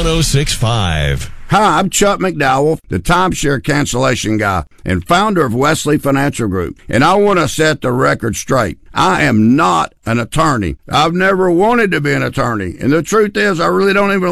1065. Hi, I'm Chuck McDowell, the timeshare cancellation guy and founder of Wesley Financial Group, and I want to set the record straight. I am not an attorney. I've never wanted to be an attorney, and the truth is I really don't even